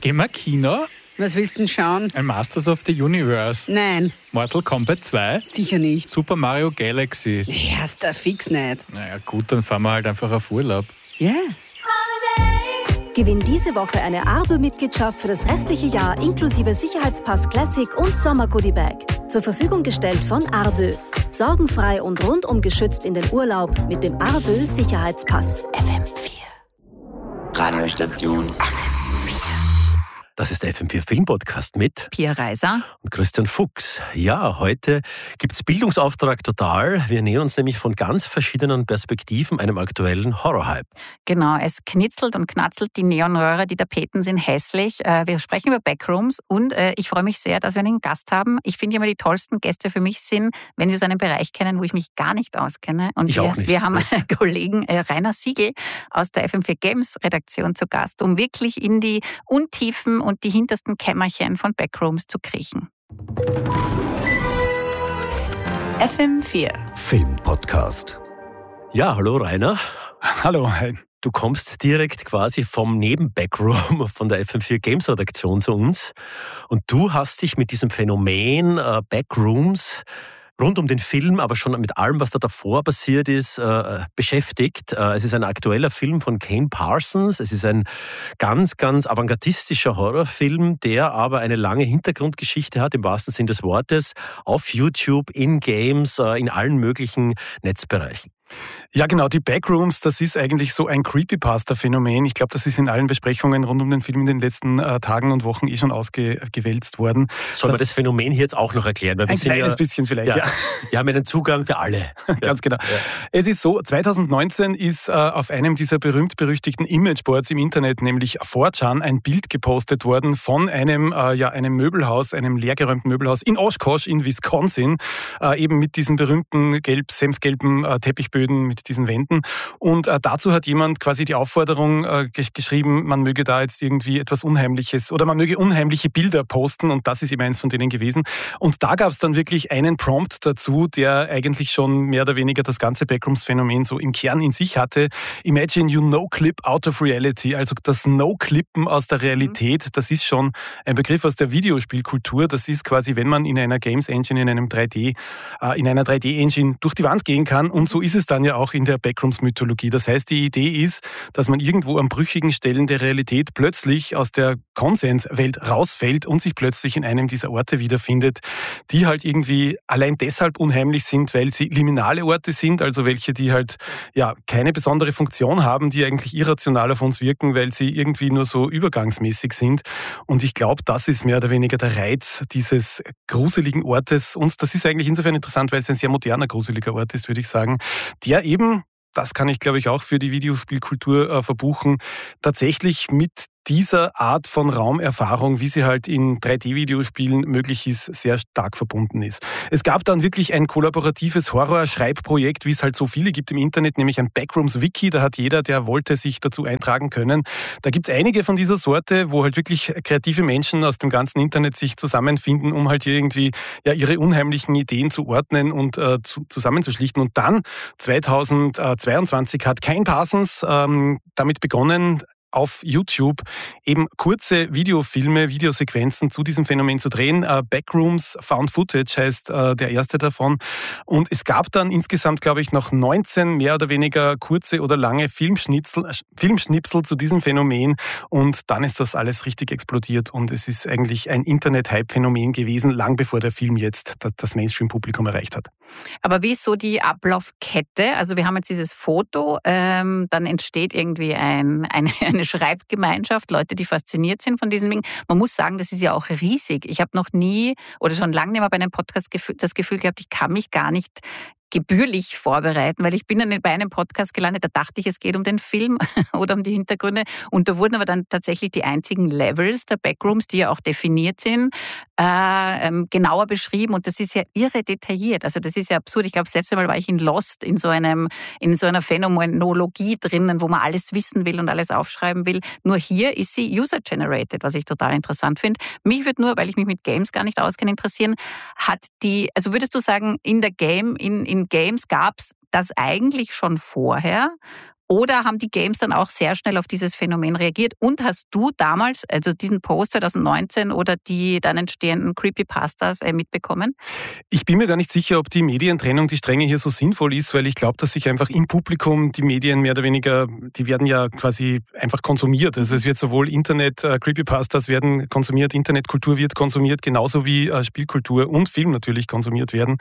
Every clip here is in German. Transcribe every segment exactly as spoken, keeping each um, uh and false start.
Gehen wir Kino? Was willst du denn schauen? Ein Masters of the Universe. Nein. Mortal Kombat zwei? Sicher nicht. Super Mario Galaxy? Ja, ist da fix nicht. Naja gut, dann fahren wir halt einfach auf Urlaub. Yes. Gewinn diese Woche eine Arbe-Mitgliedschaft für das restliche Jahr inklusive Sicherheitspass Classic und Sommer-Goodie-Bag. Zur Verfügung gestellt von Arbe. Sorgenfrei und rundum geschützt in den Urlaub mit dem Arbe Sicherheitspass. F M vier. Radiostation F M vier. Das ist der F M vier Filmpodcast mit Pia Reiser und Christian Fuchs. Ja, heute gibt's Bildungsauftrag total. Wir nähern uns nämlich von ganz verschiedenen Perspektiven einem aktuellen Horrorhype. Genau, es knitzelt und knatzelt die Neonröhre, die Tapeten sind hässlich. Wir sprechen über Backrooms und ich freue mich sehr, dass wir einen Gast haben. Ich finde immer, die tollsten Gäste für mich sind, wenn sie so einen Bereich kennen, wo ich mich gar nicht auskenne. Und ich wir, auch nicht. Wir haben einen Kollegen Rainer Siegel aus der F M vier Games Redaktion zu Gast, um wirklich in die Untiefen und die hintersten Kämmerchen von Backrooms zu kriechen. F M vier Filmpodcast. Ja, hallo Rainer. Hallo, hi. Du kommst direkt quasi vom Neben-Backroom von der F M vier Games Redaktion zu uns und du hast dich mit diesem Phänomen äh, Backrooms rund um den Film, aber schon mit allem, was da davor passiert ist, äh, beschäftigt. Äh, es ist ein aktueller Film von Kane Parsons. Es ist ein ganz, ganz avantgardistischer Horrorfilm, der aber eine lange Hintergrundgeschichte hat, im wahrsten Sinn des Wortes, auf YouTube, in Games, äh, in allen möglichen Netzbereichen. Ja genau, die Backrooms, das ist eigentlich so ein Creepypasta-Phänomen. Ich glaube, das ist in allen Besprechungen rund um den Film in den letzten äh, Tagen und Wochen eh schon ausgewälzt worden. Sollen wir das Phänomen hier jetzt auch noch erklären? Weil wir ein sind kleines ja, bisschen vielleicht, ja. ja. Wir haben einen Zugang für alle. Ganz genau. Ja. Es ist so, zwanzig neunzehn ist äh, auf einem dieser berühmt-berüchtigten Imageboards im Internet, nämlich four chan, ein Bild gepostet worden von einem, äh, ja, einem Möbelhaus, einem leergeräumten Möbelhaus in Oshkosh in Wisconsin, äh, eben mit diesen berühmten gelb, senfgelben äh, Teppichböden mit diesen Wänden. Und äh, dazu hat jemand quasi die Aufforderung äh, geschrieben, man möge da jetzt irgendwie etwas Unheimliches oder man möge unheimliche Bilder posten und das ist eben eins von denen gewesen. Und da gab es dann wirklich einen Prompt dazu, der eigentlich schon mehr oder weniger das ganze Backrooms-Phänomen so im Kern in sich hatte. Imagine you no-clip out of reality, also das No-Clippen aus der Realität, das ist schon ein Begriff aus der Videospielkultur. Das ist quasi, wenn man in einer Games-Engine, in einem drei D, äh, in einer drei D-Engine durch die Wand gehen kann und so ist es dann ja auch in der Backrooms-Mythologie. Das heißt, die Idee ist, dass man irgendwo an brüchigen Stellen der Realität plötzlich aus der Konsenswelt rausfällt und sich plötzlich in einem dieser Orte wiederfindet, die halt irgendwie allein deshalb unheimlich sind, weil sie liminale Orte sind, also welche, die halt ja keine besondere Funktion haben, die eigentlich irrational auf uns wirken, weil sie irgendwie nur so übergangsmäßig sind. Und ich glaube, das ist mehr oder weniger der Reiz dieses gruseligen Ortes. Und das ist eigentlich insofern interessant, weil es ein sehr moderner, gruseliger Ort ist, würde ich sagen, der eben, das kann ich glaube ich auch für die Videospielkultur äh, verbuchen, tatsächlich mit dieser Art von Raumerfahrung, wie sie halt in drei D-Videospielen möglich ist, sehr stark verbunden ist. Es gab dann wirklich ein kollaboratives Horror-Schreibprojekt, wie es halt so viele gibt im Internet, nämlich ein Backrooms-Wiki. Da hat jeder, der wollte, sich dazu eintragen können. Da gibt es einige von dieser Sorte, wo halt wirklich kreative Menschen aus dem ganzen Internet sich zusammenfinden, um halt irgendwie ja, ihre unheimlichen Ideen zu ordnen und äh, zu, zusammenzuschlichten. Und dann, zweitausendzweiundzwanzig, hat Kane Parsons ähm, damit begonnen, auf YouTube eben kurze Videofilme, Videosequenzen zu diesem Phänomen zu drehen. Uh, Backrooms Found Footage heißt uh, der erste davon. Und es gab dann insgesamt, glaube ich, noch neunzehn mehr oder weniger kurze oder lange Filmschnitzel, äh, Filmschnipsel zu diesem Phänomen. Und dann ist das alles richtig explodiert. Und es ist eigentlich ein Internet-Hype-Phänomen gewesen, lang bevor der Film jetzt das Mainstream-Publikum erreicht hat. Aber wie ist so die Ablaufkette? Also wir haben jetzt dieses Foto, ähm, dann entsteht irgendwie ein, eine, eine Schreibgemeinschaft, Leute, die fasziniert sind von diesen Dingen. Man muss sagen, das ist ja auch riesig. Ich habe noch nie oder schon lange nicht mehr bei einem Podcast das Gefühl gehabt, ich kann mich gar nicht gebührlich vorbereiten, weil ich bin dann bei einem Podcast gelandet, da dachte ich, es geht um den Film oder um die Hintergründe und da wurden aber dann tatsächlich die einzigen Levels der Backrooms, die ja auch definiert sind, äh, ähm, genauer beschrieben und das ist ja irre detailliert, also das ist ja absurd. Ich glaube, das letzte Mal war ich in Lost, in so einem, in so einer Phänomenologie drinnen, wo man alles wissen will und alles aufschreiben will. Nur hier ist sie user-generated, was ich total interessant finde. Mich würde nur, weil ich mich mit Games gar nicht auskenne, interessieren, hat die, also würdest du sagen, in der Game, in, in Games gab es das eigentlich schon vorher Oder haben die Games dann auch sehr schnell auf dieses Phänomen reagiert? Und hast du damals, also diesen Post zwanzig neunzehn oder die dann entstehenden Creepypastas äh, mitbekommen? Ich bin mir gar nicht sicher, ob die Medientrennung, die strenge hier so sinnvoll ist, weil ich glaube, dass sich einfach im Publikum die Medien mehr oder weniger, die werden ja quasi einfach konsumiert. Also es wird sowohl Internet, äh, Creepypastas werden konsumiert, Internetkultur wird konsumiert, genauso wie äh, Spielkultur und Film natürlich konsumiert werden.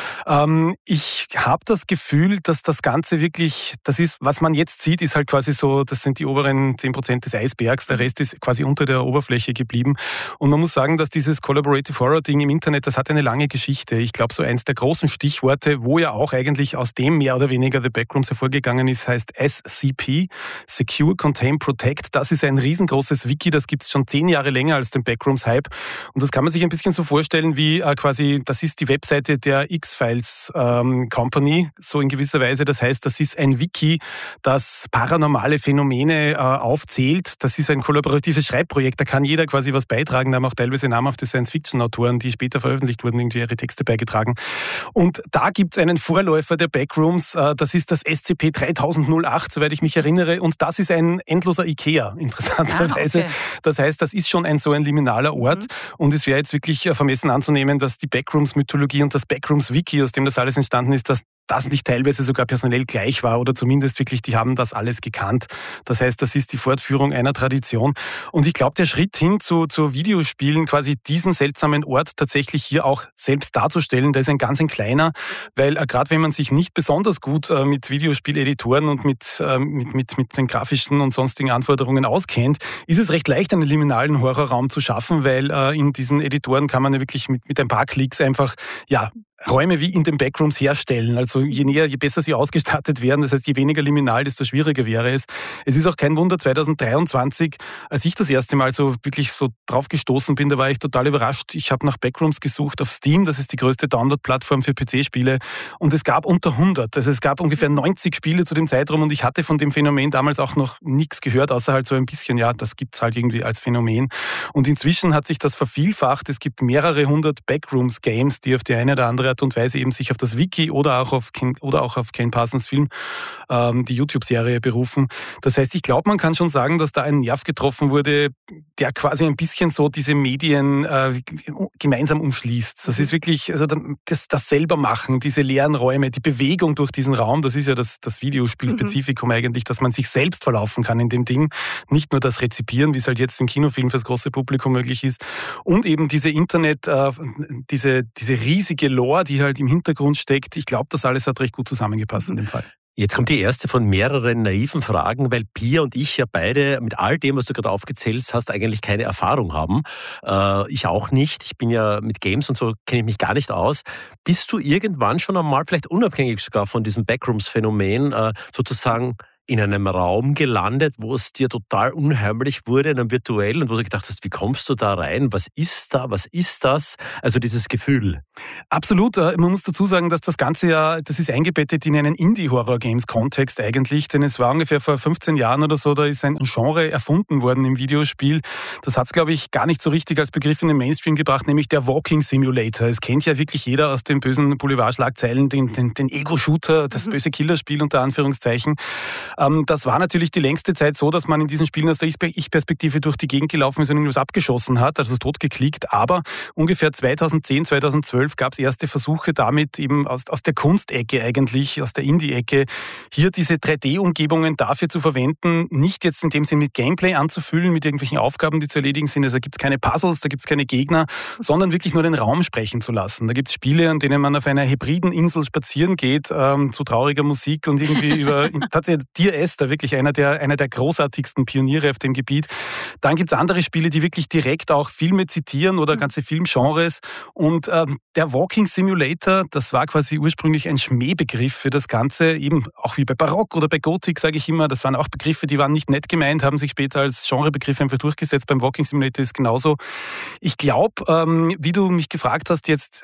Ähm, ich habe das Gefühl, dass das Ganze wirklich, das ist, was man jetzt sieht, ist halt quasi so, das sind die oberen zehn Prozent des Eisbergs, der Rest ist quasi unter der Oberfläche geblieben. Und man muss sagen, dass dieses Collaborative Horror-Ding im Internet, das hat eine lange Geschichte. Ich glaube, so eins der großen Stichworte, wo ja auch eigentlich aus dem mehr oder weniger The Backrooms hervorgegangen ist, heißt S C P, Secure, Contain, Protect. Das ist ein riesengroßes Wiki, das gibt es schon zehn Jahre länger als den Backrooms-Hype. Und das kann man sich ein bisschen so vorstellen wie äh, quasi, das ist die Webseite der X-Files ähm, Company, so in gewisser Weise. Das heißt, das ist ein Wiki, das paranormale Phänomene äh, aufzählt. Das ist ein kollaboratives Schreibprojekt, da kann jeder quasi was beitragen. Da haben auch teilweise namhafte Science-Fiction-Autoren, die später veröffentlicht wurden, irgendwie ihre Texte beigetragen. Und da gibt es einen Vorläufer der Backrooms, äh, das ist das S C P dreitausendachtzehn, soweit ich mich erinnere. Und das ist ein endloser Ikea, interessanterweise. Ah, okay. Das heißt, das ist schon ein so ein liminaler Ort. Mhm. Und es wäre jetzt wirklich vermessen anzunehmen, dass die Backrooms-Mythologie und das Backrooms-Wiki, aus dem das alles entstanden ist, dass das nicht teilweise sogar personell gleich war oder zumindest wirklich, die haben das alles gekannt. Das heißt, das ist die Fortführung einer Tradition. Und ich glaube, der Schritt hin zu, zu Videospielen, quasi diesen seltsamen Ort tatsächlich hier auch selbst darzustellen, der ist ein ganz ein kleiner, weil äh, gerade wenn man sich nicht besonders gut äh, mit Videospieleditoren und mit, äh, mit, mit, mit den grafischen und sonstigen Anforderungen auskennt, ist es recht leicht, einen liminalen Horrorraum zu schaffen, weil äh, in diesen Editoren kann man ja wirklich mit, mit ein paar Klicks einfach, ja, Räume wie in den Backrooms herstellen. Also je näher, je besser sie ausgestattet werden, das heißt, je weniger liminal, desto schwieriger wäre es. Es ist auch kein Wunder, zwanzig dreiundzwanzig, als ich das erste Mal so wirklich so drauf gestoßen bin, da war ich total überrascht. Ich habe nach Backrooms gesucht auf Steam, das ist die größte Download-Plattform für P C-Spiele, und es gab unter hundert, also es gab ungefähr neunzig Spiele zu dem Zeitraum und ich hatte von dem Phänomen damals auch noch nichts gehört, außer halt so ein bisschen, ja, das gibt's halt irgendwie als Phänomen. Und inzwischen hat sich das vervielfacht. Es gibt mehrere hundert Backrooms-Games, die auf die eine oder andere Art und Weise eben sich auf das Wiki oder auch auf Ken, oder auch auf Ken Parsons Film, ähm, die YouTube-Serie, berufen. Das heißt, ich glaube, man kann schon sagen, dass da ein Nerv getroffen wurde, der quasi ein bisschen so diese Medien äh, gemeinsam umschließt. Das ist wirklich, also das, das selber machen, diese leeren Räume, die Bewegung durch diesen Raum, das ist ja das, das Videospielspezifikum mhm. eigentlich, dass man sich selbst verlaufen kann in dem Ding. Nicht nur das Rezipieren, wie es halt jetzt im Kinofilm fürs große Publikum möglich ist. Und eben diese Internet, äh, diese, diese riesige Lore, die halt im Hintergrund steckt. Ich glaube, das alles hat recht gut zusammengepasst in dem Fall. Jetzt kommt die erste von mehreren naiven Fragen, weil Pia und ich ja beide mit all dem, was du gerade aufgezählt hast, eigentlich keine Erfahrung haben. Äh, ich auch nicht. Ich bin ja mit Games und so, kenne ich mich gar nicht aus. Bist du irgendwann schon einmal, vielleicht unabhängig sogar von diesem Backrooms-Phänomen, äh, sozusagen in einem Raum gelandet, wo es dir total unheimlich wurde, in einem virtuell, und wo du gedacht hast, wie kommst du da rein? Was ist da? Was ist das? Also dieses Gefühl. Absolut. Man muss dazu sagen, dass das Ganze ja, das ist eingebettet in einen Indie-Horror-Games-Kontext eigentlich, denn es war ungefähr vor fünfzehn Jahren oder so, da ist ein Genre erfunden worden im Videospiel. Das hat es, glaube ich, gar nicht so richtig als Begriff in den Mainstream gebracht, nämlich der Walking Simulator. Es kennt ja wirklich jeder aus den bösen Boulevardschlagzeilen den, den, den Ego-Shooter, das mhm. böse Killerspiel unter Anführungszeichen. Das war natürlich die längste Zeit so, dass man in diesen Spielen aus der Ich-Perspektive durch die Gegend gelaufen ist und irgendwas abgeschossen hat, also totgeklickt. Aber ungefähr zweitausendzehn, zweitausendzwölf gab es erste Versuche damit, eben aus, aus der Kunstecke eigentlich, aus der Indie-Ecke, hier diese drei D-Umgebungen dafür zu verwenden, nicht jetzt in dem Sinne mit Gameplay anzufüllen, mit irgendwelchen Aufgaben, die zu erledigen sind. Also da gibt es keine Puzzles, da gibt es keine Gegner, sondern wirklich nur den Raum sprechen zu lassen. Da gibt es Spiele, an denen man auf einer hybriden Insel spazieren geht, ähm, zu trauriger Musik und irgendwie über tatsächlich Dear Esther, wirklich einer der, einer der großartigsten Pioniere auf dem Gebiet. Dann gibt es andere Spiele, die wirklich direkt auch Filme zitieren oder ganze Filmgenres. Und ähm, der Walking Simulator, das war quasi ursprünglich ein Schmähbegriff für das Ganze, eben auch wie bei Barock oder bei Gothic, sage ich immer. Das waren auch Begriffe, die waren nicht nett gemeint, haben sich später als Genrebegriffe einfach durchgesetzt. Beim Walking Simulator ist genauso. Ich glaube, ähm, wie du mich gefragt hast, jetzt äh,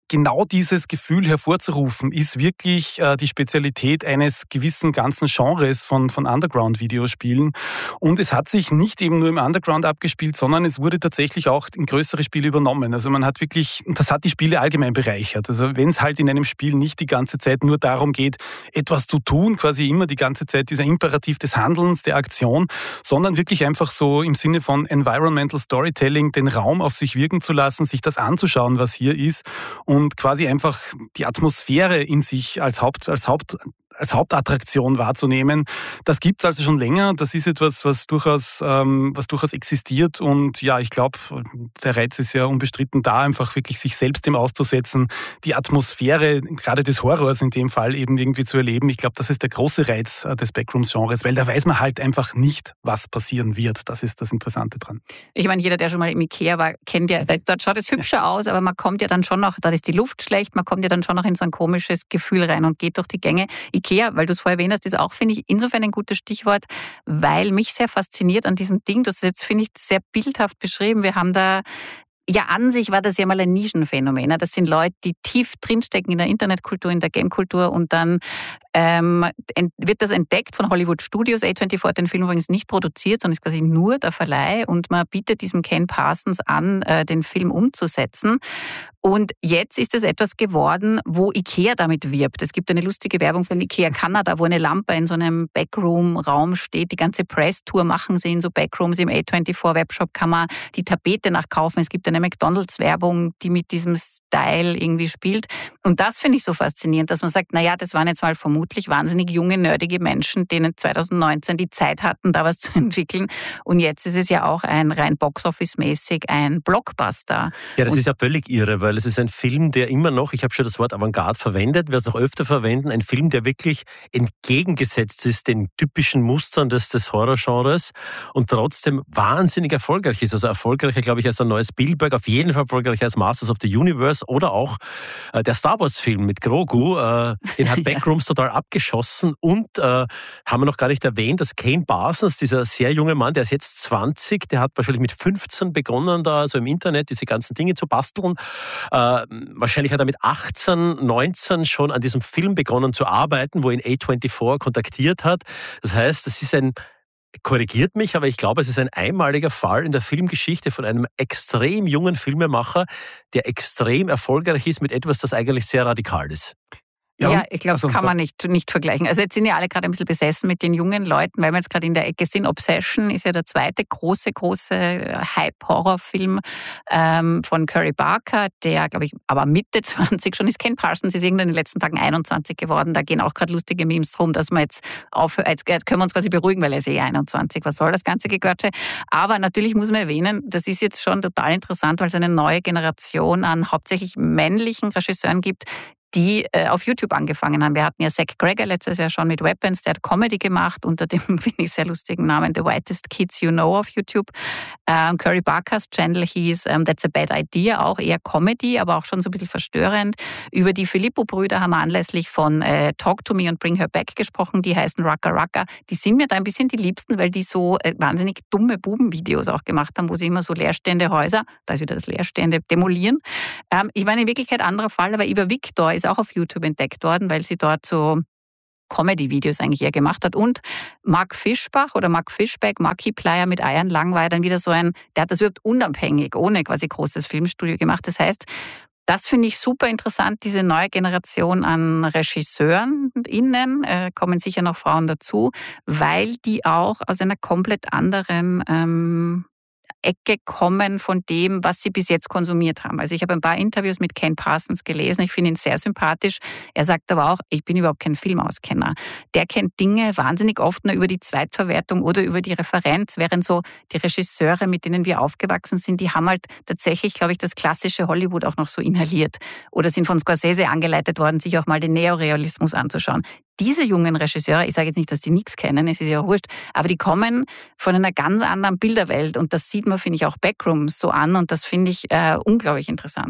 genau dieses Gefühl hervorzurufen, ist wirklich äh, die Spezialität eines gewissen ganzen Genres von, von Underground-Videospielen. Und es hat sich nicht eben nur im Underground abgespielt, sondern es wurde tatsächlich auch in größere Spiele übernommen. Also man hat wirklich, das hat die Spiele allgemein bereichert. Also wenn es halt in einem Spiel nicht die ganze Zeit nur darum geht, etwas zu tun, quasi immer die ganze Zeit dieser Imperativ des Handelns, der Aktion, sondern wirklich einfach so im Sinne von Environmental Storytelling den Raum auf sich wirken zu lassen, sich das anzuschauen, was hier ist und quasi einfach die Atmosphäre in sich als Haupt, als Haupt als Hauptattraktion wahrzunehmen. Das gibt es also schon länger. Das ist etwas, was durchaus, ähm, was durchaus existiert. Und ja, ich glaube, der Reiz ist ja unbestritten da, einfach wirklich sich selbst dem auszusetzen, die Atmosphäre, gerade des Horrors in dem Fall, eben irgendwie zu erleben. Ich glaube, das ist der große Reiz des Backrooms-Genres, weil da weiß man halt einfach nicht, was passieren wird. Das ist das Interessante dran. Ich meine, jeder, der schon mal im Ikea war, kennt ja, dort schaut es hübscher aus, aber man kommt ja dann schon noch, da ist die Luft schlecht, man kommt ja dann schon noch in so ein komisches Gefühl rein und geht durch die Gänge. Ikea, weil du es vorher erwähnt hast, ist auch, finde ich, insofern ein gutes Stichwort, weil mich sehr fasziniert an diesem Ding, das ist jetzt, finde ich, sehr bildhaft beschrieben. Wir haben da, ja, an sich war das ja mal ein Nischenphänomen. Das sind Leute, die tief drinstecken in der Internetkultur, in der Gamekultur und dann ähm, wird das entdeckt von Hollywood Studios. A vierundzwanzig hat den Film übrigens nicht produziert, sondern ist quasi nur der Verleih und man bietet diesem Ken Parsons an, äh, den Film umzusetzen. Und jetzt ist es etwas geworden, wo Ikea damit wirbt. Es gibt eine lustige Werbung von Ikea Kanada, wo eine Lampe in so einem Backroom-Raum steht. Die ganze Press-Tour machen sie in so Backrooms. Im A vierundzwanzig Webshop kann man die Tapete nachkaufen. Es gibt eine McDonalds-Werbung, die mit diesem Style irgendwie spielt. Und das finde ich so faszinierend, dass man sagt, naja, das waren jetzt mal vermutlich wahnsinnig junge, nerdige Menschen, denen zwanzig neunzehn die Zeit hatten, da was zu entwickeln. Und jetzt ist es ja auch ein rein Box-Office-mäßig ein Blockbuster. Ja, das Und ist ja völlig irre, weil es ist ein Film, der immer noch, ich habe schon das Wort Avantgarde verwendet, werde es auch öfter verwenden, ein Film, der wirklich entgegengesetzt ist den typischen Mustern des, des Horrorgenres und trotzdem wahnsinnig erfolgreich ist. Also erfolgreicher, glaube ich, als ein neues Spielberg, auf jeden Fall erfolgreicher als Masters of the Universe oder auch äh, der Star Wars-Film mit Grogu, äh, den hat Backrooms total abgeschossen und äh, haben wir noch gar nicht erwähnt, dass Ken Parsons, dieser sehr junge Mann, der ist jetzt zwanzig, der hat wahrscheinlich mit fünfzehn begonnen, da also im Internet diese ganzen Dinge zu basteln. Äh, wahrscheinlich hat er mit achtzehn, neunzehn schon an diesem Film begonnen zu arbeiten, wo ihn A vierundzwanzig kontaktiert hat. Das heißt, das ist ein, korrigiert mich, aber ich glaube, es ist ein einmaliger Fall in der Filmgeschichte von einem extrem jungen Filmemacher, der extrem erfolgreich ist mit etwas, das eigentlich sehr radikal ist. Ja, Ja, ja, ich glaube, also das kann man nicht, nicht vergleichen. Also jetzt sind ja alle gerade ein bisschen besessen mit den jungen Leuten, weil wir jetzt gerade in der Ecke sind. Obsession ist ja der zweite große, große Hype-Horrorfilm ähm, von Curry Barker, der, glaube ich, aber Mitte zwanzig schon ist. Ken Parsons ist irgendwann in den letzten Tagen einundzwanzig geworden. Da gehen auch gerade lustige Memes drum, dass wir jetzt aufhören. Jetzt können wir uns quasi beruhigen, weil er ist eh einundzwanzig. Was soll das ganze Gegörsche? Aber natürlich muss man erwähnen, das ist jetzt schon total interessant, weil es eine neue Generation an hauptsächlich männlichen Regisseuren gibt, die äh, auf YouTube angefangen haben. Wir hatten ja Zach Gregor letztes Jahr schon mit Weapons, der hat Comedy gemacht unter dem, finde ich, sehr lustigen Namen The Whitest Kids You Know auf YouTube. Äh, Curry Barkers Channel hieß ähm, That's a Bad Idea, auch eher Comedy, aber auch schon so ein bisschen verstörend. Über die Filippo-Brüder haben wir anlässlich von äh, Talk to Me und Bring Her Back gesprochen, die heißen Raka Raka. Die sind mir da ein bisschen die Liebsten, weil die so äh, wahnsinnig dumme Bubenvideos auch gemacht haben, wo sie immer so leerstehende Häuser, da ist wieder das Leerstehende, demolieren. Ähm, ich meine, in Wirklichkeit anderer Fall, aber Iva Victor ist auch auf YouTube entdeckt worden, weil sie dort so Comedy-Videos eigentlich eher gemacht hat. Und Mark Fischbach oder Mark Fischbeck, Markiplier mit Eiern lang, war ja dann wieder so ein, der hat das überhaupt unabhängig, ohne quasi großes Filmstudio gemacht. Das heißt, das finde ich super interessant, diese neue Generation an Regisseuren innen, äh, kommen sicher noch Frauen dazu, weil die auch aus einer komplett anderen ähm, Ecke kommen von dem, was sie bis jetzt konsumiert haben. Also ich habe ein paar Interviews mit Ken Parsons gelesen, ich finde ihn sehr sympathisch. Er sagt aber auch, ich bin überhaupt kein Filmauskenner. Der kennt Dinge wahnsinnig oft nur über die Zweitverwertung oder über die Referenz, während so die Regisseure, mit denen wir aufgewachsen sind, die haben halt tatsächlich, glaube ich, das klassische Hollywood auch noch so inhaliert oder sind von Scorsese angeleitet worden, sich auch mal den Neorealismus anzuschauen. Diese jungen Regisseure, ich sage jetzt nicht, dass die nichts kennen, es ist ja wurscht, aber die kommen von einer ganz anderen Bilderwelt und das sieht man, finde ich, auch Backrooms so an und das finde ich äh, unglaublich interessant.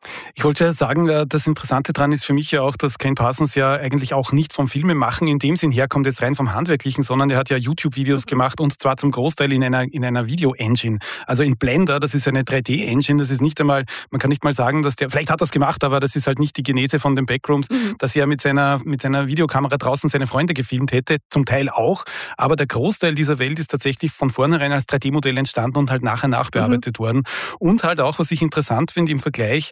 Ich wollte ja sagen, das Interessante daran ist für mich ja auch, dass Ken Parsons ja eigentlich auch nicht vom Filmemachen in dem Sinn herkommt, jetzt rein vom Handwerklichen, sondern er hat ja YouTube-Videos gemacht und zwar zum Großteil in einer, in einer Video-Engine. Also in Blender, das ist eine drei D-Engine, das ist nicht einmal, man kann nicht mal sagen, dass der, vielleicht hat er es gemacht, aber das ist halt nicht die Genese von den Backrooms, mhm. dass er mit seiner, mit seiner Videokamera draußen seine Freunde gefilmt hätte, zum Teil auch, aber der Großteil dieser Welt ist tatsächlich von vornherein als drei D-Modell entstanden und halt nachher nachbearbeitet mhm. worden. Und halt auch, was ich interessant finde im Vergleich,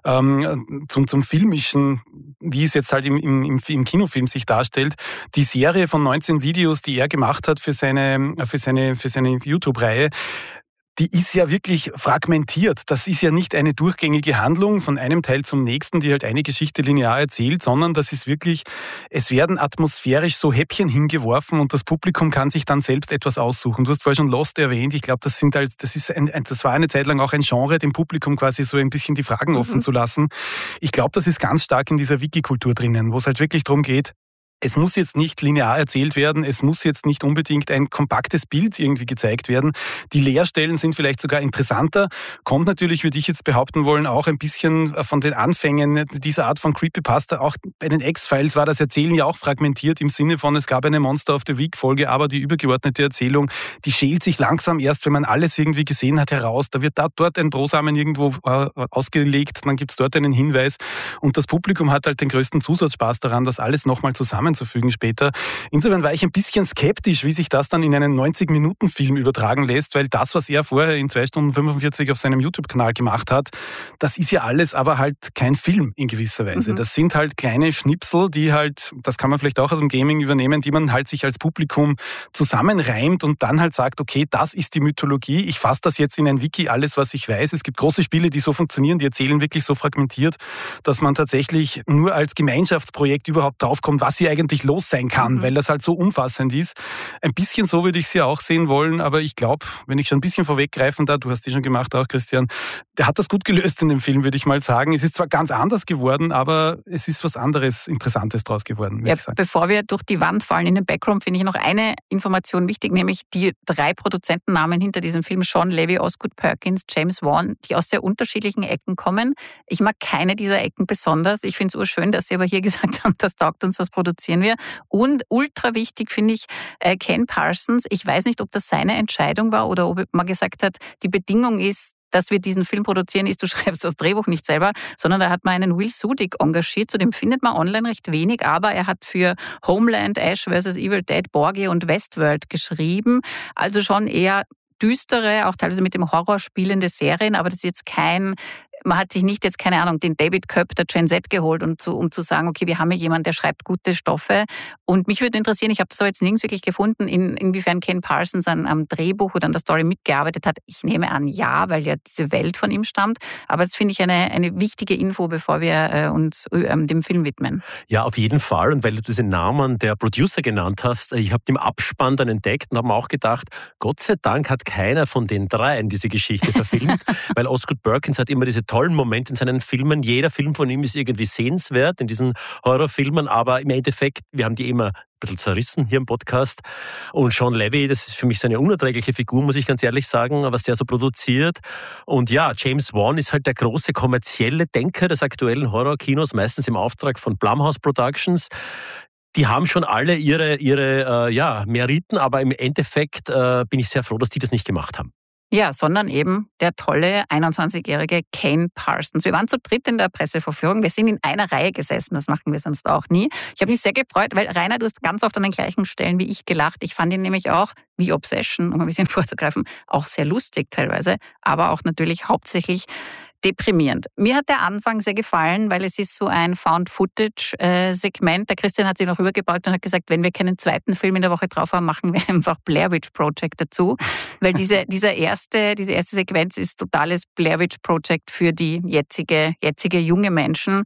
Ähm, zum, zum Filmischen, wie es jetzt halt im, im, im Kinofilm sich darstellt, die Serie von neunzehn Videos, die er gemacht hat für seine, für seine, für seine YouTube-Reihe, die ist ja wirklich fragmentiert. Das ist ja nicht eine durchgängige Handlung von einem Teil zum nächsten, die halt eine Geschichte linear erzählt, sondern das ist wirklich, es werden atmosphärisch so Häppchen hingeworfen und das Publikum kann sich dann selbst etwas aussuchen. Du hast vorher schon Lost erwähnt. Ich glaube, das sind halt, das ist ein, das war eine Zeit lang auch ein Genre, dem Publikum quasi so ein bisschen die Fragen mhm. offen zu lassen. Ich glaube, das ist ganz stark in dieser Wiki-Kultur drinnen, wo es halt wirklich darum geht, es muss jetzt nicht linear erzählt werden, es muss jetzt nicht unbedingt ein kompaktes Bild irgendwie gezeigt werden. Die Leerstellen sind vielleicht sogar interessanter. Kommt natürlich, würde ich jetzt behaupten wollen, auch ein bisschen von den Anfängen dieser Art von Creepypasta. Auch bei den X-Files war das Erzählen ja auch fragmentiert im Sinne von, es gab eine Monster of the Week-Folge, aber die übergeordnete Erzählung, die schält sich langsam erst, wenn man alles irgendwie gesehen hat, heraus. Da wird da dort ein Brosamen irgendwo äh, ausgelegt, dann gibt es dort einen Hinweis und das Publikum hat halt den größten Zusatzspaß daran, das alles nochmal zusammen zu fügen später. Insofern war ich ein bisschen skeptisch, wie sich das dann in einen neunzig-Minuten-Film übertragen lässt, weil das, was er vorher in zwei Stunden fünfundvierzig auf seinem YouTube-Kanal gemacht hat, das ist ja alles aber halt kein Film in gewisser Weise. Mhm. Das sind halt kleine Schnipsel, die halt, das kann man vielleicht auch aus dem Gaming übernehmen, die man halt sich als Publikum zusammenreimt und dann halt sagt, okay, das ist die Mythologie, ich fasse das jetzt in ein Wiki, alles, was ich weiß. Es gibt große Spiele, die so funktionieren, die erzählen wirklich so fragmentiert, dass man tatsächlich nur als Gemeinschaftsprojekt überhaupt draufkommt, was hier eigentlich los sein kann, mhm. weil das halt so umfassend ist. Ein bisschen so würde ich sie auch sehen wollen, aber ich glaube, wenn ich schon ein bisschen vorweggreifen darf, du hast die schon gemacht auch, Christian, der hat das gut gelöst in dem Film, würde ich mal sagen. Es ist zwar ganz anders geworden, aber es ist was anderes, Interessantes draus geworden, würde ja, ich sagen. Bevor wir durch die Wand fallen in den Background, finde ich noch eine Information wichtig, nämlich die drei Produzentennamen hinter diesem Film, Sean Levy, Osgood Perkins, James Wan, die aus sehr unterschiedlichen Ecken kommen. Ich mag keine dieser Ecken besonders. Ich finde es urschön, dass sie aber hier gesagt haben, das taugt uns, das produzieren wir. Und ultra wichtig finde ich äh, Ken Parsons. Ich weiß nicht, ob das seine Entscheidung war oder ob man gesagt hat, die Bedingung ist, dass wir diesen Film produzieren, ist, du schreibst das Drehbuch nicht selber, sondern da hat man einen Will Sudik engagiert. Zu dem findet man online recht wenig, aber er hat für Homeland, Ash versus. Evil Dead, Borgia und Westworld geschrieben. Also schon eher düstere, auch teilweise mit dem Horror spielende Serien, aber das ist jetzt kein... Man hat sich nicht jetzt, keine Ahnung, den David Köpp der Gen Z geholt, um zu, um zu sagen, okay, wir haben hier jemanden, der schreibt gute Stoffe. Und mich würde interessieren, ich habe das aber jetzt nirgends wirklich gefunden, in, inwiefern Ken Parsons an, am Drehbuch oder an der Story mitgearbeitet hat. Ich nehme an, ja, weil ja diese Welt von ihm stammt. Aber das finde ich eine, eine wichtige Info, bevor wir äh, uns äh, dem Film widmen. Ja, auf jeden Fall. Und weil du diesen Namen der Producer genannt hast, ich habe den Abspann dann entdeckt und habe mir auch gedacht, Gott sei Dank hat keiner von den dreien diese Geschichte verfilmt, weil Osgood Perkins hat immer diese tollen Momente in seinen Filmen. Jeder Film von ihm ist irgendwie sehenswert in diesen Horrorfilmen, aber im Endeffekt, wir haben die immer ein bisschen zerrissen hier im Podcast. Und Sean Levy, das ist für mich so eine unerträgliche Figur, muss ich ganz ehrlich sagen, was der so produziert. Und ja, James Wan ist halt der große kommerzielle Denker des aktuellen Horrorkinos, meistens im Auftrag von Blumhouse Productions. Die haben schon alle ihre, ihre äh, ja, Meriten, aber im Endeffekt äh, bin ich sehr froh, dass die das nicht gemacht haben. Ja, sondern eben der tolle einundzwanzigjährige Ken Parsons. Wir waren zu dritt in der Pressevorführung. Wir sind in einer Reihe gesessen, das machen wir sonst auch nie. Ich habe mich sehr gefreut, weil Rainer, du hast ganz oft an den gleichen Stellen wie ich gelacht. Ich fand ihn nämlich auch, wie Obsession, um ein bisschen vorzugreifen, auch sehr lustig teilweise, aber auch natürlich hauptsächlich deprimierend. Mir hat der Anfang sehr gefallen, weil es ist so ein Found-Footage-Segment. Der Christian hat sich noch rübergebeugt und hat gesagt, wenn wir keinen zweiten Film in der Woche drauf haben, machen wir einfach Blair Witch Project dazu. Weil diese, dieser erste, diese erste Sequenz ist totales Blair Witch Project für die jetzige, jetzige junge Menschen.